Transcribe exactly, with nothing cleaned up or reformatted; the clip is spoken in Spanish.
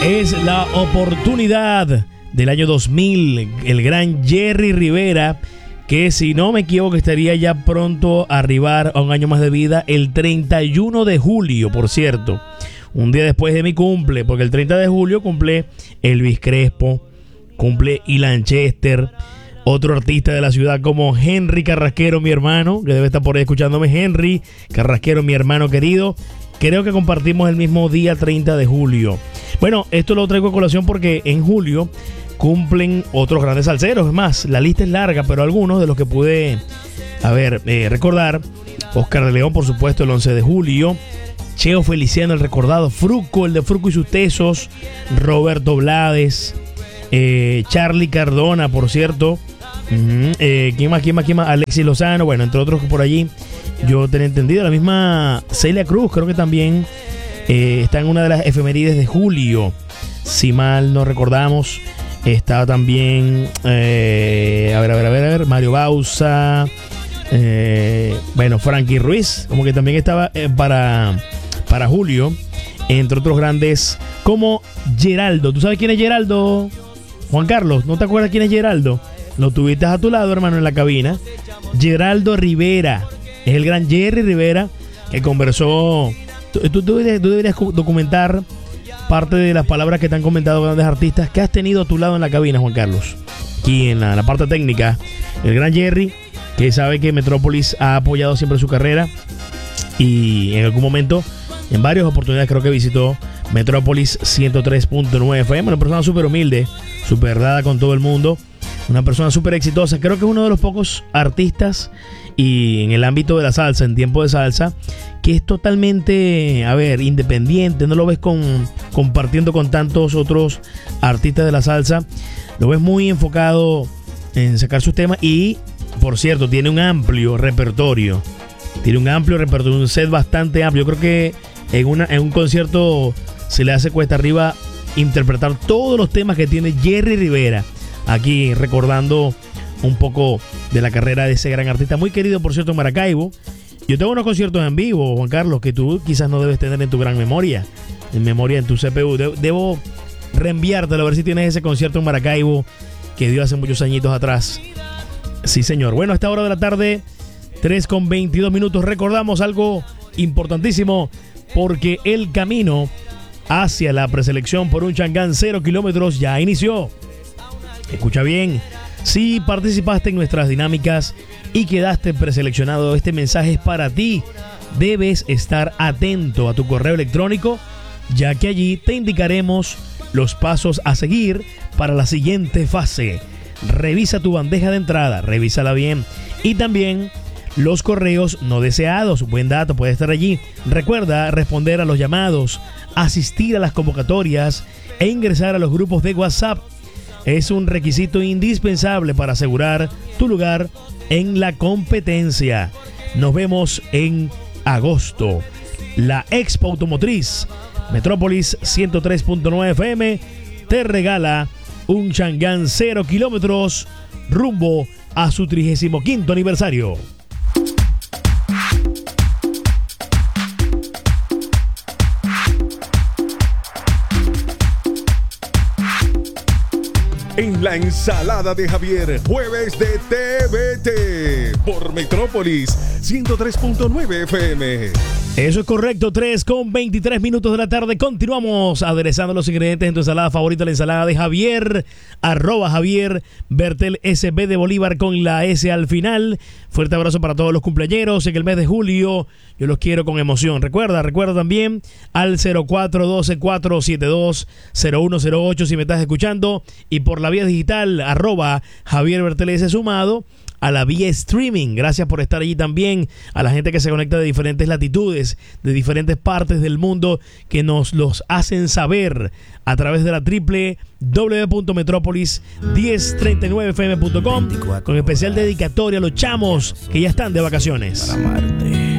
Es la oportunidad del año dos mil. El gran Jerry Rivera, que si no me equivoco estaría ya pronto a arribar a un año más de vida el treinta y uno de julio, por cierto. Un día después de mi cumple, porque el treinta de julio cumple Elvis Crespo, cumple Ilan Chester, otro artista de la ciudad como Henry Carrasquero, mi hermano, que debe estar por ahí escuchándome. Henry Carrasquero, mi hermano querido. Creo que compartimos el mismo día, treinta de julio. Bueno, esto lo traigo a colación porque en julio cumplen otros grandes salseros. Es más, la lista es larga, pero algunos de los que pude, a ver, eh, recordar. Oscar de León, por supuesto, el once de julio. Cheo Feliciano, el recordado. Fruco, el de Fruco y sus tesos. Roberto Blades. Eh, Charlie Cardona, por cierto. Uh-huh. eh, ¿Quién más? ¿Quién más? ¿Quién más? Alexis Lozano, bueno, entre otros por allí. Yo tenía entendido, la misma Celia Cruz, creo que también eh, está en una de las efemérides de julio, si mal no recordamos. Estaba también, eh, a ver, a ver, a ver, a ver, Mario Bauza, eh, bueno, Frankie Ruiz, como que también estaba eh, para, para julio, entre otros grandes, como Geraldo. ¿Tú sabes quién es Geraldo, Juan Carlos? ¿No te acuerdas quién es Geraldo? Lo tuviste a tu lado, hermano, en la cabina. Geraldo Rivera. Es el gran Jerry Rivera que conversó. Tú, tú, tú, deberías, tú deberías documentar parte de las palabras que te han comentado grandes artistas que has tenido a tu lado en la cabina, Juan Carlos. Aquí en la, la parte técnica, el gran Jerry, que sabe que Metrópolis ha apoyado siempre su carrera y en algún momento, en varias oportunidades, creo que visitó Metrópolis ciento tres punto nueve F M. Una persona súper humilde, súper dada con todo el mundo. Una persona súper exitosa. Creo que es uno de los pocos artistas y en el ámbito de la salsa, en tiempo de salsa, que es totalmente, a ver, independiente. No lo ves con, compartiendo con tantos otros artistas de la salsa. Lo ves muy enfocado en sacar sus temas y, por cierto, tiene un amplio repertorio. Tiene un amplio repertorio, un set bastante amplio. Yo creo que en, una, en un concierto se le hace cuesta arriba interpretar todos los temas que tiene Jerry Rivera. Aquí recordando un poco de la carrera de ese gran artista, muy querido, por cierto, en Maracaibo. Yo tengo unos conciertos en vivo, Juan Carlos, que tú quizás no debes tener en tu gran memoria, en memoria en tu C P U. De- debo reenviártelo a ver si tienes ese concierto en Maracaibo que dio hace muchos añitos atrás. Sí, señor. Bueno, a esta hora de la tarde, tres con veintidós minutos, recordamos algo importantísimo, porque el camino hacia la preselección por un Changán cero kilómetros ya inició. Escucha bien, si participaste en nuestras dinámicas y quedaste preseleccionado, este mensaje es para ti. Debes estar atento a tu correo electrónico, ya que allí te indicaremos los pasos a seguir para la siguiente fase. Revisa tu bandeja de entrada, revísala bien. Y también los correos no deseados, buen dato, puede estar allí. Recuerda responder a los llamados, asistir a las convocatorias e ingresar a los grupos de WhatsApp. Es un requisito indispensable para asegurar tu lugar en la competencia. Nos vemos en agosto. La Expo Automotriz Metrópolis ciento tres punto nueve F M te regala un Changán cero kilómetros rumbo a su trigésimo quinto aniversario. En la ensalada de Javier, jueves de T V T por Metrópolis ciento tres punto nueve F M. Eso es correcto, tres con veintitrés minutos de la tarde. Continuamos aderezando los ingredientes en tu ensalada favorita, la ensalada de Javier, arroba Javier Bertel S B de Bolívar con la S al final. Fuerte abrazo para todos los cumpleañeros en el mes de julio. Yo los quiero con emoción. Recuerda, recuerda también al cero cuatro uno dos, cuatro siete dos, cero uno cero ocho si me estás escuchando, y por la vía digital, arroba Javier Bertel S sumado. A la vía streaming, gracias por estar allí también, a la gente que se conecta de diferentes latitudes, de diferentes partes del mundo, que nos los hacen saber a través de la doble u doble u doble u punto metrópolis diez treinta y nueve F M punto com, con especial dedicatoria a los chamos que ya están de vacaciones. Para amarte.